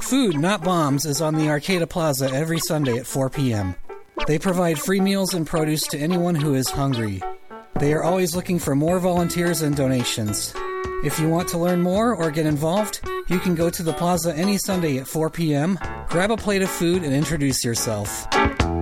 Food Not Bombs is on the Arcata Plaza every Sunday at 4 p.m. They provide free meals and produce to anyone who is hungry. They are always looking for more volunteers and donations. If you want to learn more or get involved, you can go to the plaza any Sunday at 4 p.m., grab a plate of food, and introduce yourself.